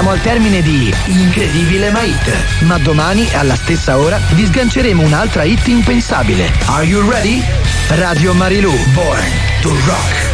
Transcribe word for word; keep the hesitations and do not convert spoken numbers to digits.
Siamo al termine di Incredibile ma Hit, ma domani alla stessa ora vi sganceremo un'altra hit impensabile. Are you ready? Radio Marilù, Born to Rock.